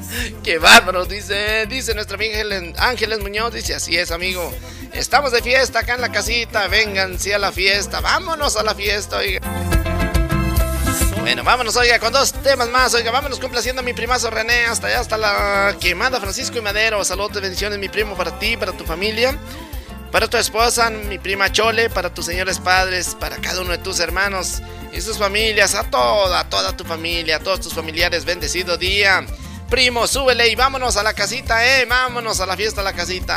Qué bárbaro, dice nuestra amiga Ángeles Muñoz, dice, así es, amigo. Estamos de fiesta acá en la casita, vénganse a la fiesta, vámonos a la fiesta, oiga. Bueno, vámonos, oiga, con dos temas más, oiga, vámonos complaciendo a mi primazo René, hasta allá, hasta la Quemada, Francisco y Madero. Saludos y bendiciones, mi primo, para ti, para tu familia, para tu esposa, mi prima Chole, para tus señores padres, para cada uno de tus hermanos y sus familias, a toda tu familia, a todos tus familiares, bendecido día. Primo, súbele y vámonos a la casita, vámonos a la fiesta a la casita.